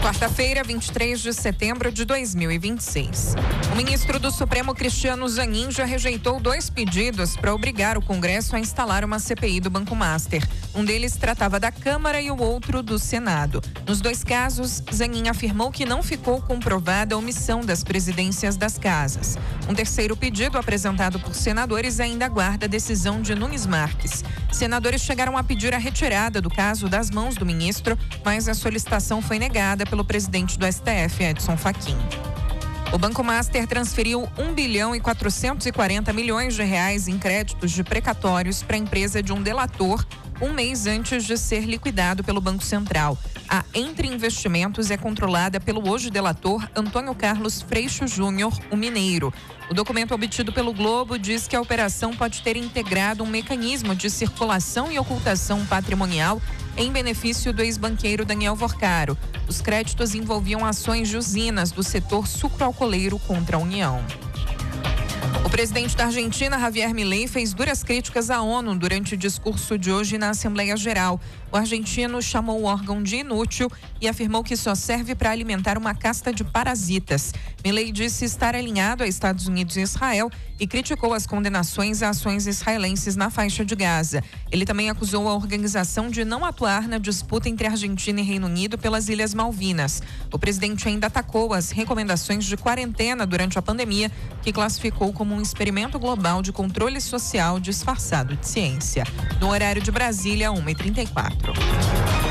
Quarta-feira, 23 de setembro de 2026. O ministro do Supremo, Cristiano Zanin, já rejeitou 2 pedidos para obrigar o Congresso a instalar uma CPI do Banco Master. Um deles tratava da Câmara e o outro do Senado. Nos 2 casos, Zanin afirmou que não ficou comprovada a omissão das presidências das casas. Um terceiro pedido, apresentado por senadores, ainda aguarda a decisão de Nunes Marques. Senadores chegaram a pedir a retirada do caso das mãos do ministro, mas a solicitação foi negada pelo presidente do STF, Edson Fachin. O Banco Master transferiu 1,440 bilhão de reais em créditos de precatórios para a empresa de um delator 1 mês antes de ser liquidado pelo Banco Central. A Entre Investimentos é controlada pelo hoje delator Antônio Carlos Freixo Júnior, o mineiro. O documento obtido pelo Globo diz que a operação pode ter integrado um mecanismo de circulação e ocultação patrimonial em benefício do ex-banqueiro Daniel Vorcaro. Os créditos envolviam ações de usinas do setor sucroalcooleiro contra a União. O presidente da Argentina, Javier Milei, fez duras críticas à ONU durante o discurso de hoje na Assembleia Geral. O argentino chamou o órgão de inútil e afirmou que só serve para alimentar uma casta de parasitas. Milei disse estar alinhado a Estados Unidos e Israel e criticou as condenações a ações israelenses na faixa de Gaza. Ele também acusou a organização de não atuar na disputa entre Argentina e Reino Unido pelas Ilhas Malvinas. O presidente ainda atacou as recomendações de quarentena durante a pandemia, que classificou como um experimento global de controle social disfarçado de ciência. No horário de Brasília, 1h34.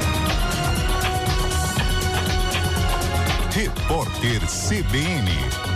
Repórter CBN.